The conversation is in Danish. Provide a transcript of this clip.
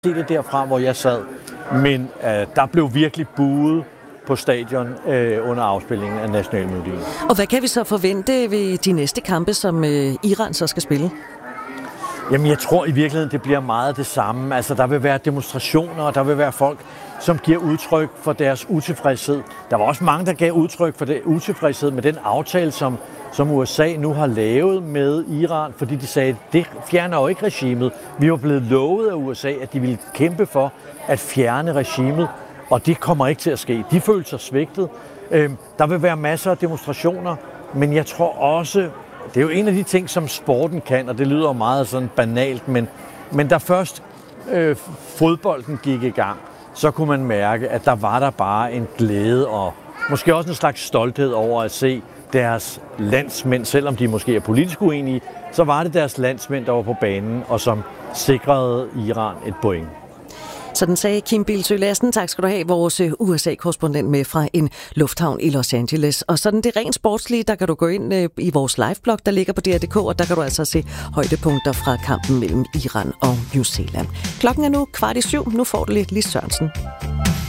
se det derfra, hvor jeg sad, men der blev virkelig buet på stadion under afspillingen af nationalmelodien. Og hvad kan vi så forvente ved de næste kampe, som Iran så skal spille? Jamen, jeg tror i virkeligheden, det bliver meget det samme. Altså, der vil være demonstrationer, og der vil være folk, som giver udtryk for deres utilfredshed. Der var også mange, der gav udtryk for det utilfredshed med den aftale, som USA nu har lavet med Iran, fordi de sagde, at det fjerner jo ikke regimet. Vi var blevet lovet af USA, at de ville kæmpe for at fjerne regimet, og det kommer ikke til at ske. De føler sig svigtet. Der vil være masser af demonstrationer, men jeg tror også, det er jo en af de ting, som sporten kan, og det lyder meget sådan banalt, men da først fodbolden gik i gang, så kunne man mærke, at der var der bare en glæde og måske også en slags stolthed over at se deres landsmænd, selvom de måske er politisk uenige, så var det deres landsmænd, der var på banen, og som sikrede Iran et point. Sådan sagde Kim Bildsøe Lassen. Tak skal du have, vores USA-korrespondent med fra en lufthavn i Los Angeles. Og sådan det rent sportslige, der kan du gå ind i vores liveblog, der ligger på DR.dk, og der kan du altså se højdepunkter fra kampen mellem Iran og New Zealand. Klokken er nu 6:15. Nu får du lidt Lis Sørensen.